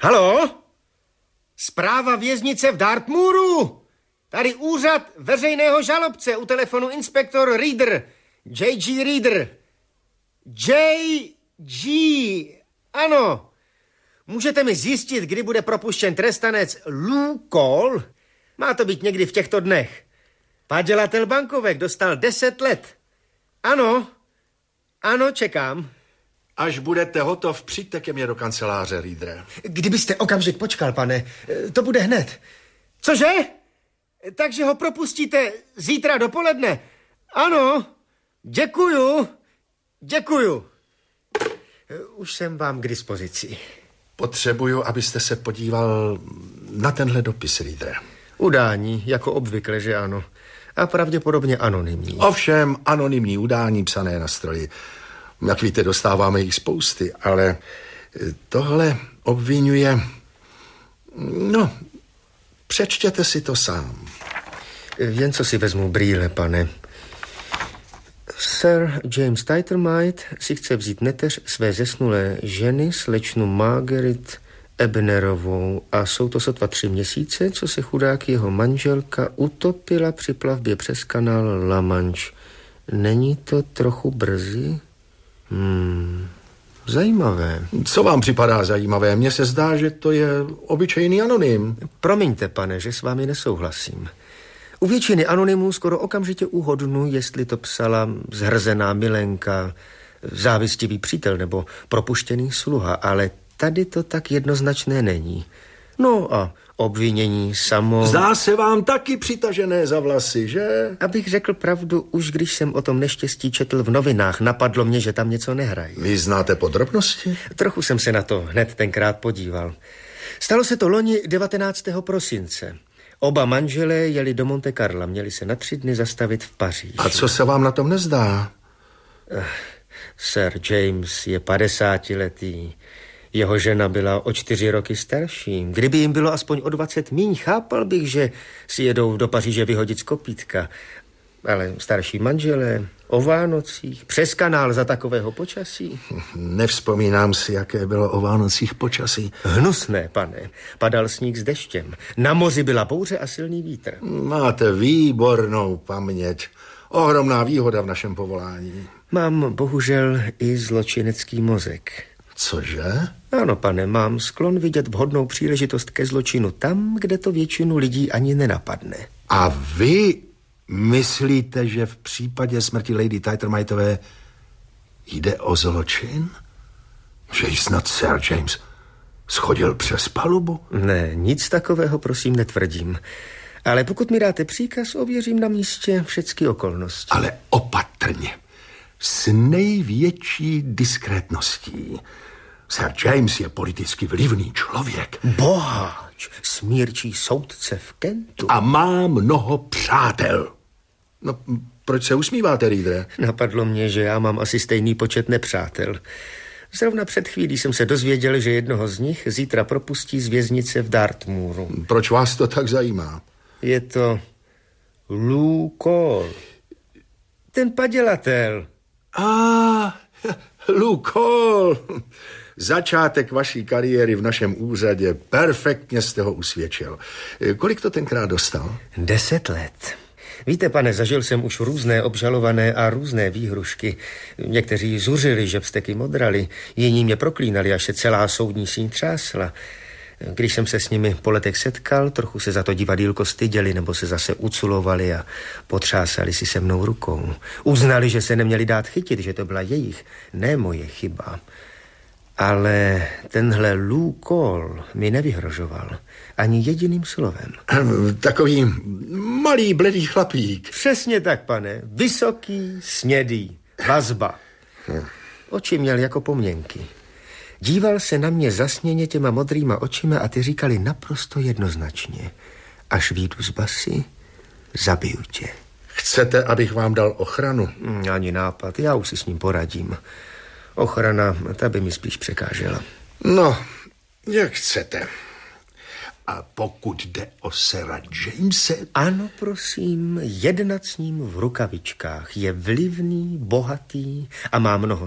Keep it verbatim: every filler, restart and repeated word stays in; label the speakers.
Speaker 1: Halo? Zpráva věznice v Dartmouru. Tady úřad veřejného žalobce, u telefonu inspektor Reader. J G Reader. J G. Ano. Můžete mi zjistit, kdy bude propuštěn trestanec Lou Cole? Má to být někdy v těchto dnech. Padělatel bankovek dostal deset let. Ano. Ano, čekám.
Speaker 2: Až budete hotov, přijďte ke mně do kanceláře, Readere.
Speaker 1: Kdybyste okamžik počkal, pane, to bude hned. Cože? Takže ho propustíte zítra dopoledne? Ano, děkuju, děkuju. Už jsem vám k dispozici.
Speaker 2: Potřebuju, abyste se podíval na tenhle dopis, Readere.
Speaker 1: Udání, jako obvykle, že ano. A pravděpodobně anonymní.
Speaker 2: Ovšem, anonymní udání psané na stroji. Jak víte, dostáváme jich spousty, ale tohle obvinuje... No, přečtěte si to sám.
Speaker 1: Jen co si vezmu brýle, pane. Sir James Titermite si chce vzít neteř své zesnulé ženy, slečnu Margaret Ebnerovou, a jsou to sotva tři měsíce, co se chudák jeho manželka utopila při plavbě přes kanál La Manche. Není to trochu brzy? Hmm, zajímavé.
Speaker 2: Co vám připadá zajímavé? Mně se zdá, že to je obyčejný anonym.
Speaker 1: Promiňte, pane, že s vámi nesouhlasím. U většiny anonymů skoro okamžitě uhodnu, jestli to psala zhrzená milenka, závistivý přítel nebo propuštěný sluha, ale tady to tak jednoznačné není. No a obvinění samo...
Speaker 2: Zdá se vám taky přitažené za vlasy, že?
Speaker 1: Abych řekl pravdu, už když jsem o tom neštěstí četl v novinách, napadlo mě, že tam něco nehrají.
Speaker 2: Vy znáte podrobnosti?
Speaker 1: Trochu jsem se na to hned tenkrát podíval. Stalo se to loni devatenáctého prosince. Oba manželé jeli do Monte Carla, měli se na tři dny zastavit v Paříži.
Speaker 2: A co se vám na tom nezdá?
Speaker 1: Uh, Sir James je padesátiletý. Jeho žena byla o čtyři roky starší. Kdyby jim bylo aspoň o dvacet míň, chápal bych, že si jedou do Paříže vyhodit z kopítka. Ale starší manželé o Vánocích, přes kanál za takového počasí.
Speaker 2: Nevzpomínám si, jaké bylo o Vánocích počasí.
Speaker 1: Hnusné, pane. Padal sníh s deštěm. Na moři byla bouře a silný vítr.
Speaker 2: Máte výbornou paměť. Ohromná výhoda v našem povolání.
Speaker 1: Mám bohužel i zločinecký mozek.
Speaker 2: Cože?
Speaker 1: Ano, pane, mám sklon vidět vhodnou příležitost ke zločinu tam, kde to většinu lidí ani nenapadne.
Speaker 2: A vy myslíte, že v případě smrti Lady Titermitové jde o zločin? Že jí snad Sir James schodil přes palubu?
Speaker 1: Ne, nic takového prosím netvrdím. Ale pokud mi dáte příkaz, ověřím na místě všechny okolnosti.
Speaker 2: Ale opatrně. S největší diskrétností. Sir James je politicky vlivný člověk.
Speaker 1: Boháč, smírčí soudce v Kentu.
Speaker 2: A má mnoho přátel. No, proč se usmíváte, Readere?
Speaker 1: Napadlo mě, že já mám asi stejný počet nepřátel. Zrovna před chvílí jsem se dozvěděl, že jednoho z nich zítra propustí z věznice v Dartmouru.
Speaker 2: Proč vás to tak zajímá?
Speaker 1: Je to Lou Cole. Ten padělatel.
Speaker 2: A, ah, Lou Cole. Začátek vaší kariéry v našem úřadě. Perfektně jste ho usvědčil. Kolik to tenkrát dostal?
Speaker 1: Deset let. Víte, pane, zažil jsem už různé obžalované a různé výhrušky. Někteří zuřili, že vzteky modrali, jiní mě proklínali, až se celá soudní síň třásla. Když jsem se s nimi po letech setkal, trochu se za to divadýlko styděli nebo se zase uculovali a potřásali si se mnou rukou. Uznali, že se neměli dát chytit, že to byla jejich, ne moje chyba. Ale tenhle Lou Cole mi nevyhrožoval ani jediným slovem.
Speaker 2: Takový malý bledý chlapík.
Speaker 1: Přesně tak, pane. Vysoký, snědý, vazba. Oči měl jako pomněnky. Díval se na mě zasněně těma modrýma očima a ty říkali naprosto jednoznačně. Až vyjdu z basy, zabiju tě.
Speaker 2: Chcete, abych vám dal ochranu?
Speaker 1: Ani nápad, já už si s ním poradím. Ochrana, ta by mi spíš překážela.
Speaker 2: No, jak chcete. A pokud jde o Sira Jamese...
Speaker 1: Ano, prosím, jednat s ním v rukavičkách. Je vlivný, bohatý a má mnoho